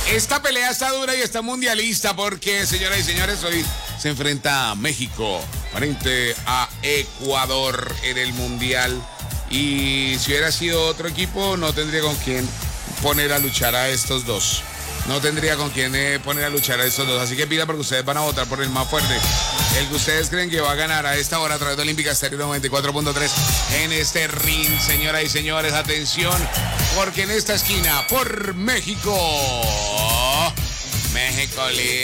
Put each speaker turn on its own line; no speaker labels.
Esta pelea está dura y está mundialista porque, señoras y señores, hoy se enfrenta a México frente a Ecuador en el Mundial. Y si hubiera sido otro equipo, no tendría con quién poner a luchar a estos dos. No tendría con quién poner a luchar a estos dos. Así que pida porque ustedes van a votar por el más fuerte. El que ustedes creen que va a ganar a esta hora a través de Olímpica Estéreo 94.3 en este ring, señoras y señores. Atención, porque en esta esquina, por México. México libre.